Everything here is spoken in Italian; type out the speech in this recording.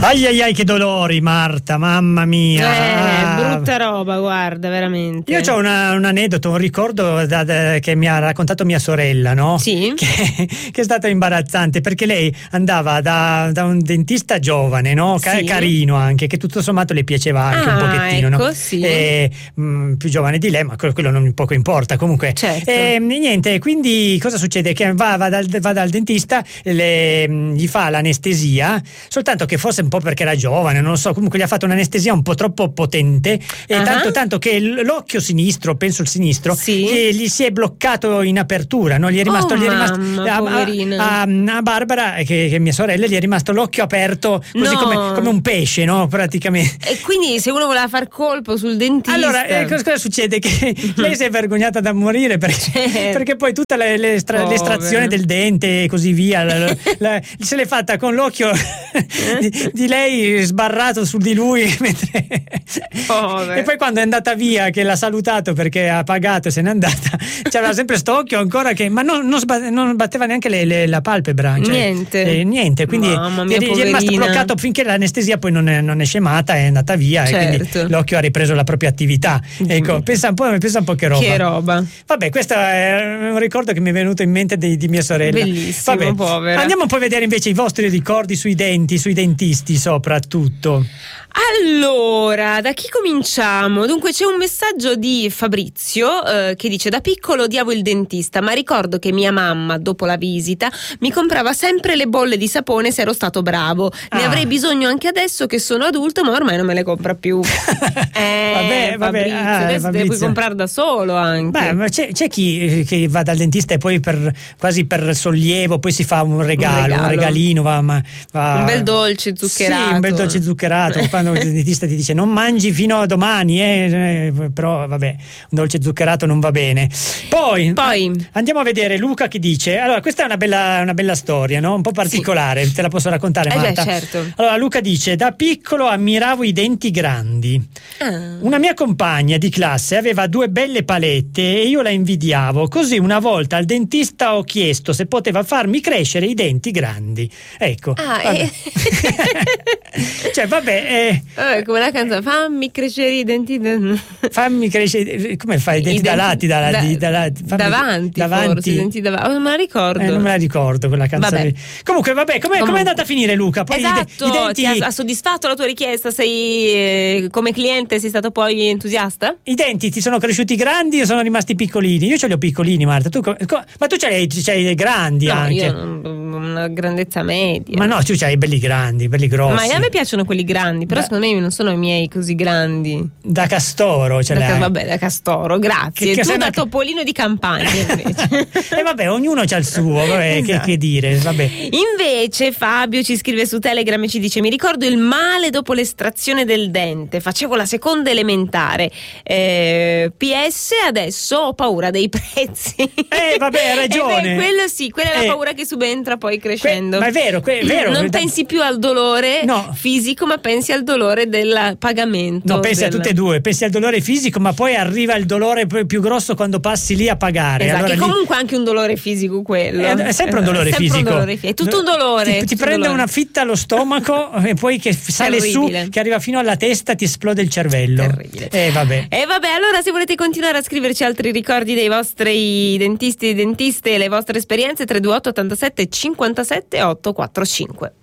Ai ai ai, che dolori, Marta, mamma mia. Brutta roba, guarda, veramente. Io ho un aneddoto, un ricordo che mi ha raccontato mia sorella, no? Sì. Che è stato imbarazzante, perché lei andava da un dentista giovane, no? Sì. Carino anche, che tutto sommato le piaceva anche un pochettino, ecco, no? Sì. Più giovane di lei, ma quello non poco importa, comunque. Certo. Niente, quindi cosa succede? Che va dal dentista, gli fa l'anestesia, soltanto che forse un po' perché era giovane, non lo so, comunque gli ha fatto un'anestesia un po' troppo potente, e tanto che l'occhio sinistro, penso il sinistro, sì, gli si è bloccato in apertura, no? Gli è rimasto a Barbara, che è mia sorella, gli è rimasto l'occhio aperto così, come un pesce, no? Praticamente. E quindi se uno voleva far colpo sul dentista, allora cosa succede? Che lei si è vergognata da morire perché poi tutta l'estrazione del dente e così via se l'è fatta con l'occhio di lei sbarrato su di lui e poi quando è andata via, che l'ha salutato perché ha pagato e se n'è andata, c'era sempre sto occhio ancora ma non batteva neanche la palpebra, cioè, niente, quindi gli è rimasto bloccato finché l'anestesia poi non è scemata, è andata via, certo. E quindi l'occhio ha ripreso la propria attività. Ecco, pensa un po' che roba. Vabbè, questo è un ricordo che mi è venuto in mente di mia sorella. Bellissimo. Vabbè. Povera. Andiamo poi a vedere invece i vostri ricordi sui dentisti soprattutto. Allora, da chi cominciamo? Dunque c'è un messaggio di Fabrizio che dice: da piccolo odiavo il dentista, ma ricordo che mia mamma dopo la visita mi comprava sempre le bolle di sapone se ero stato bravo. Ne avrei bisogno anche adesso che sono adulto, ma ormai non me le compra più. Vabbè, adesso le puoi comprare da solo anche. Beh, ma c'è chi che va dal dentista e poi quasi per sollievo poi si fa un regalino, va un bel dolce zuccherato. Sì, un bel dolce zuccherato. Quando il dentista ti dice non mangi fino a domani, però vabbè, un dolce zuccherato non va bene. Poi andiamo a vedere Luca che dice: allora, questa è una bella storia, no? Un po' particolare, sì. Te la posso raccontare, Marta? Certo. Allora, Luca dice: da piccolo ammiravo i denti grandi. Una mia compagna di classe aveva 2 belle palette e io la invidiavo, così una volta al dentista ho chiesto se poteva farmi crescere i denti grandi. Ecco. Cioè, vabbè, come la canzone, fammi crescere i denti fammi crescere, come fai i denti davanti, forse, i denti davanti. Non me la ricordo. Non me la ricordo quella canzone. Comunque com'è andata a finire, Luca? Poi esatto, i denti... ti ha soddisfatto la tua richiesta? Sei come cliente sei stato poi entusiasta? I denti ti sono cresciuti grandi o sono rimasti piccolini? Io ce li ho piccolini, Marta. Ma tu ce li hai grandi? No, anche. Io una grandezza media. Ma no, tu c'hai belli grandi, belli grossi. Ma a me piacciono quelli grandi, però secondo me non sono i miei così grandi. Da castoro ce l'hai. Vabbè, da castoro, grazie. Tu da topolino di campagna invece. E vabbè, ognuno c'ha il suo, vabbè, esatto. che dire, vabbè. Invece Fabio ci scrive su Telegram e ci dice: mi ricordo il male dopo l'estrazione del dente, facevo la seconda elementare. PS adesso ho paura dei prezzi. Vabbè, hai ragione. Quello sì, quella è la paura che subentra poi crescendo. Ma è vero. Non pensi più al dolore fisico, ma pensi al dolore del pagamento. No, pensi a tutte e due, pensi al dolore fisico, ma poi arriva il dolore più grosso quando passi lì a pagare. Esatto, allora, che comunque anche un dolore fisico quello. È sempre un dolore fisico. È tutto un dolore. Ti prende una fitta allo stomaco e poi che sale su, che arriva fino alla testa, ti esplode il cervello. Terribile. Vabbè, allora se volete continuare a scriverci altri ricordi dei vostri dentisti e dentiste, le vostre esperienze, 328 87 57 845.